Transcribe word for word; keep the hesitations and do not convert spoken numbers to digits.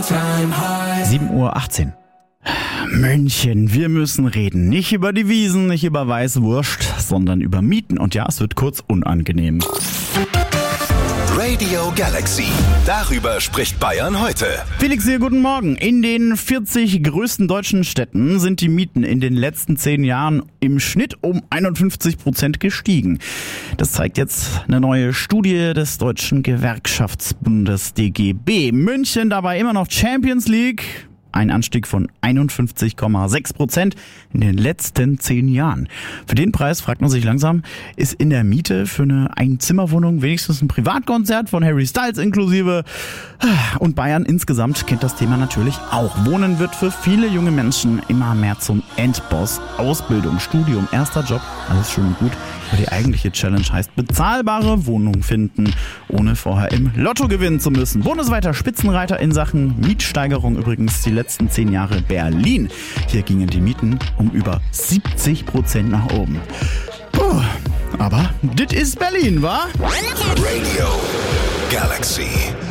sieben Uhr achtzehn. München, wir müssen reden. Nicht über die Wiesen, nicht über Weißwurst, sondern über Mieten. Und ja, es wird kurz unangenehm. Radio Galaxy. Darüber spricht Bayern heute. Felix hier, guten Morgen. In den vierzig größten deutschen Städten sind die Mieten in den letzten zehn Jahren im Schnitt um einundfünfzig Prozent gestiegen. Das zeigt jetzt eine neue Studie des Deutschen Gewerkschaftsbundes D G B. München dabei immer noch Champions League. Ein Anstieg von einundfünfzig Komma sechs Prozent in den letzten zehn Jahren. Für den Preis, fragt man sich langsam, ist in der Miete für eine Einzimmerwohnung wenigstens ein Privatkonzert von Harry Styles inklusive. Und Bayern insgesamt kennt das Thema natürlich auch. Wohnen wird für viele junge Menschen immer mehr zum Endboss. Ausbildung, Studium, erster Job, alles schön und gut. Aber die eigentliche Challenge heißt bezahlbare Wohnung finden, ohne vorher im Lotto gewinnen zu müssen. Bundesweiter Spitzenreiter in Sachen Mietsteigerung übrigens die letzten zehn Jahre Berlin. Hier gingen die Mieten um über siebzig Prozent nach oben. Puh, aber das ist Berlin, wa? Radio Galaxy.